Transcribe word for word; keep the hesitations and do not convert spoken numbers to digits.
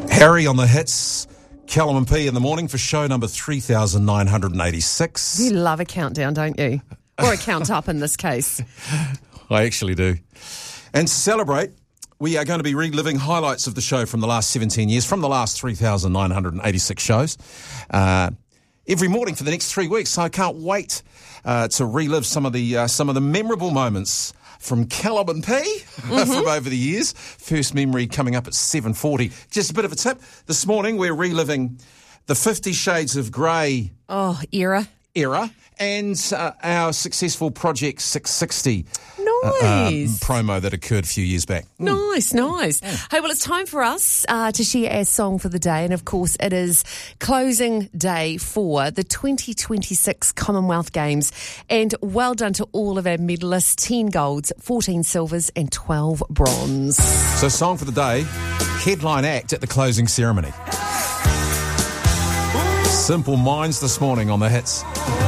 Harry on the hits, Callum and P in the morning for show number three thousand nine hundred eighty-six. You love a countdown, don't you? Or a count up in this case. I actually do. And to celebrate, we are going to be reliving highlights of the show from the last seventeen years, from the last three thousand nine hundred eighty-six shows, uh, every morning for the next three weeks. So I can't wait uh, to relive some of the uh, some of the memorable moments from Callum and P mm-hmm. from over the years. First memory coming up at seven forty. Just a bit of a tip. This morning we're reliving the Fifty Shades of Grey oh, era. era and uh, our successful Project six sixty Nice. uh, um, promo that occurred a few years back. Mm. Nice, nice. Mm. Hey, well, it's time for us uh, to share our song for the day. And, of course, it is closing day for the twenty twenty-six Commonwealth Games. And well done to all of our medalists, ten golds, fourteen silvers and twelve bronze. So song for the day, headline act at the closing ceremony. Simple Minds this morning on the hits.